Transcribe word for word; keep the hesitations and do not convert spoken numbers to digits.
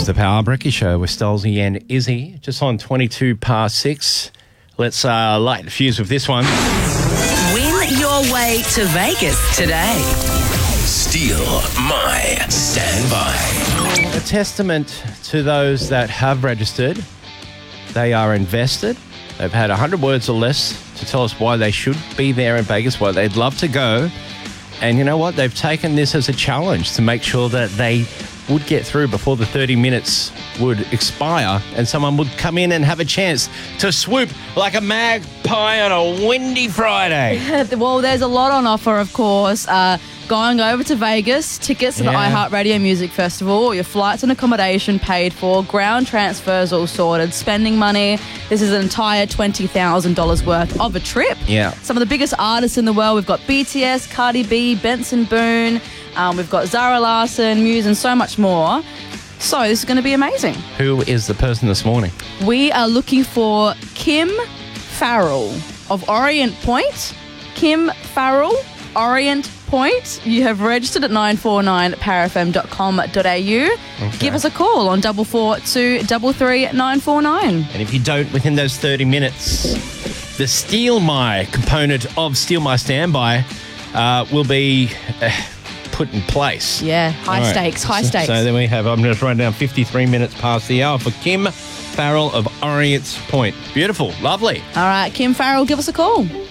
is the Power Brekkie Show with Stolzy and Izzy, just on twenty-two past six. Let's uh, light the fuse with this one. Win your way to Vegas today. Steal My Standby. A testament to those that have registered. They are invested. They've had one hundred words or less to tell us why they should be there in Vegas, why they'd love to go. And you know what? They've taken this as a challenge to make sure that they would get through before the thirty minutes would expire and someone would come in and have a chance to swoop like a magpie on a windy Friday. Well, there's a lot on offer, of course. Uh, going over to Vegas, tickets to the Yeah. iHeartRadio Music Festival, your flights and accommodation paid for, ground transfers all sorted, spending money. This is an entire twenty thousand dollars worth of a trip. Yeah. Some of the biggest artists in the world. We've got B T S, Cardi B, Benson Boone. Um, we've got Zara Larsson, Muse, and so much more. So this is going to be amazing. Who is the person this morning? We are looking for Kim Farrell of Orient Point. Kim Farrell, Orient Point. You have registered at nine four nine power f m dot com dot a u. Okay. Give us a call on double four two three three nine four nine. And if you don't within those thirty minutes, the Steal My component of Steal My Standby uh, will be uh, put in place. Yeah, high All right. stakes, high So- stakes. So then we have, I'm just writing down fifty-three minutes past the hour for Kim Farrell of Orient Point. Beautiful, lovely. All right, Kim Farrell, give us a call.